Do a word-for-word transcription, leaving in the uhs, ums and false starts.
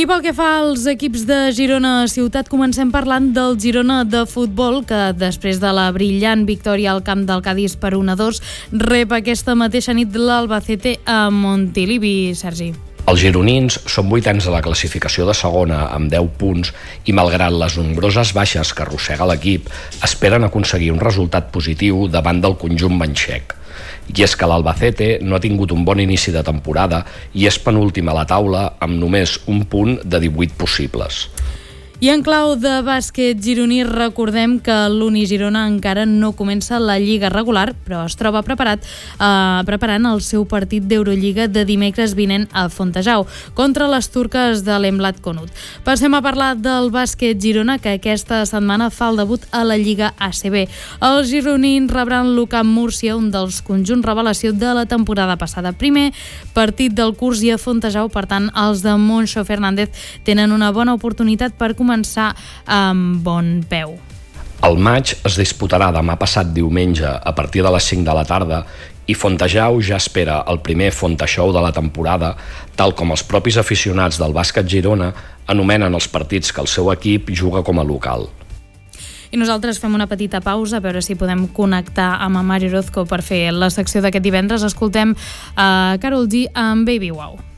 I pel que fa als equips de Girona Ciutat, comencem parlant del Girona de futbol, que després de la brillant victòria al camp del Cadis per un a dos, rep aquesta mateixa nit l'Albacete a Montilivi. Sergi. Els gironins són vuitens a la classificació de segona amb deu punts i, malgrat les nombroses baixes que arrossega l'equip, esperen aconseguir un resultat positiu davant del conjunt manxec. I és que l'Albacete no ha tingut un bon inici de temporada i és penúltim a la taula amb només un punt de divuit possibles. I en clau de bàsquet gironí, recordem que l'Uni Girona encara no comença la lliga regular, però es troba preparat eh, preparant el seu partit d'Eurolliga de dimecres vinent a Fontejau, contra les turques de l'Emblat Conut. Passem a parlar del bàsquet Girona, que aquesta setmana fa el debut a la Lliga A C B. Els gironins rebran l'U C A M Múrcia, un dels conjunts revelació de la temporada passada. Primer partit del curs i a Fontejau, per tant, els de Moncho Fernández tenen una bona oportunitat per començar començar amb bon peu. El maig es disputarà demà passat diumenge a partir de les cinc de la tarda i Fontejau ja espera el primer Fonteshow de la temporada, tal com els propis aficionats del bàsquet Girona anomenen els partits que el seu equip juga com a local. I nosaltres fem una petita pausa a veure si podem connectar amb Mari Orozco per fer la secció d'aquest divendres. Escoltem a Karol G amb Baby Wow.